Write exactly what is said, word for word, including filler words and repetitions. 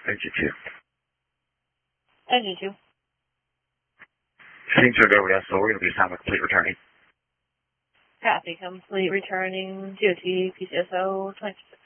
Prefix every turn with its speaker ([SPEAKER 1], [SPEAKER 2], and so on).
[SPEAKER 1] Engine two.
[SPEAKER 2] Engine two.
[SPEAKER 1] Seems to go, yes, so we're going to be assignment complete returning.
[SPEAKER 2] Copy, complete returning, G O T, P C S O, twenty-six.